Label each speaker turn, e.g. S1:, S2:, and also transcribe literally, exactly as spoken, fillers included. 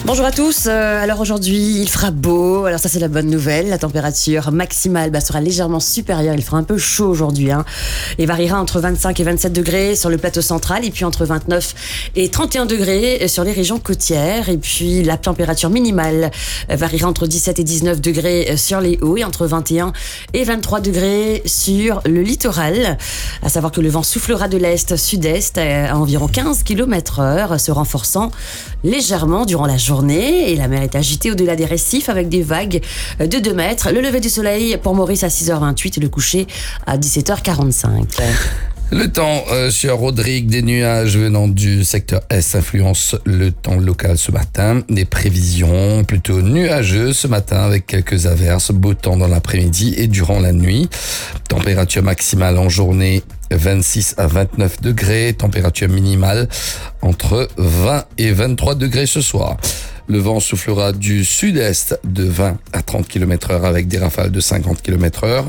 S1: Bonjour à tous, euh, alors aujourd'hui il fera beau, alors ça c'est la bonne nouvelle, la température maximale bah, sera légèrement supérieure, il fera un peu chaud aujourd'hui hein, et variera entre vingt-cinq et vingt-sept degrés sur le plateau central et puis entre vingt-neuf et trente et un degrés sur les régions côtières et puis la température minimale variera entre dix-sept et dix-neuf degrés sur les hauts et entre vingt et un et vingt-trois degrés sur le littoral, à savoir que le vent soufflera de l'est-sud-est à environ quinze kilomètres heure, se renforçant légèrement durant la journée. Et la mer est agitée au-delà des récifs avec des vagues de deux mètres. Le lever du soleil pour Maurice à six heures vingt-huit et le coucher à dix-sept heures quarante-cinq.
S2: Le temps euh, sur Rodrigue, des nuages venant du secteur Est influencent le temps local ce matin. Des prévisions plutôt nuageuses ce matin avec quelques averses, beau temps dans l'après-midi et durant la nuit. Température maximale en journée vingt-six à vingt-neuf degrés, température minimale entre vingt et vingt-trois degrés ce soir. Le vent soufflera du sud-est de vingt à trente kilomètres heure avec des rafales de cinquante kilomètres heure.